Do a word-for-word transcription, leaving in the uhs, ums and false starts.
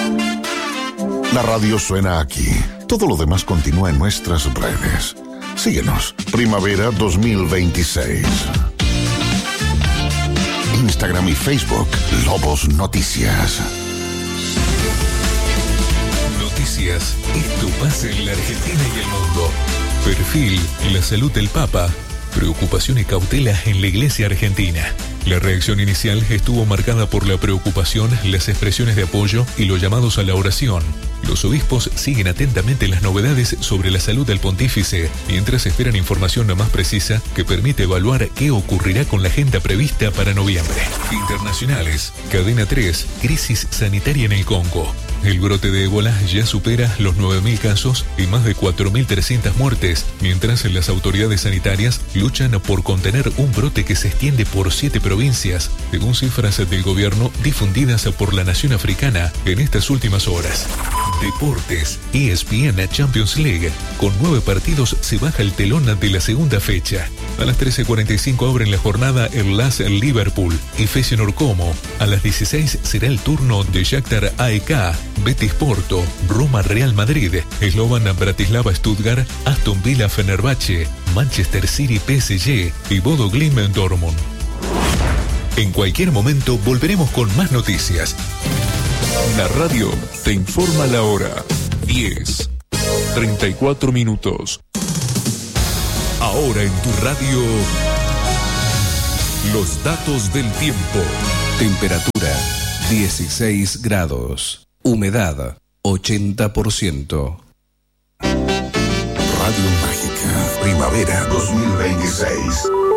La radio suena aquí. Todo lo demás continúa en nuestras redes. Síguenos. Primavera dos mil veintiséis. Instagram y Facebook. Lobos Noticias. Noticias. Esto pasa en la Argentina y el mundo. Perfil. La salud del Papa. Preocupación y cautela en la Iglesia Argentina. La reacción inicial estuvo marcada por la preocupación, las expresiones de apoyo y los llamados a la oración. Los obispos siguen atentamente las novedades sobre la salud del pontífice, mientras esperan información más precisa que permite evaluar qué ocurrirá con la agenda prevista para noviembre. Internacionales. Cadena tres. Crisis sanitaria en el Congo. El brote de ébola ya supera los nueve mil casos y más de cuatro mil trescientas muertes, mientras las autoridades sanitarias luchan por contener un brote que se extiende por siete provincias, según cifras del gobierno difundidas por la nación africana en estas últimas horas. Deportes. E S P N Champions League. Con nueve partidos se baja el telón de la segunda fecha. A las trece cuarenta y cinco abren la jornada el L A S Liverpool y Feyenoord Como. A las dieciséis será el turno de Shakhtar A E K, Betis Porto, Roma Real Madrid, Slovan Bratislava Stuttgart, Aston Villa Fenerbahce, Manchester City P S G y Bodo Glimt Dortmund. En cualquier momento volveremos con más noticias. La radio te informa la hora. diez, treinta y cuatro minutos. Ahora en tu radio, los datos del tiempo. Temperatura dieciséis grados. Humedad ochenta por ciento. Radio Mágica. Primavera dos mil veintiséis.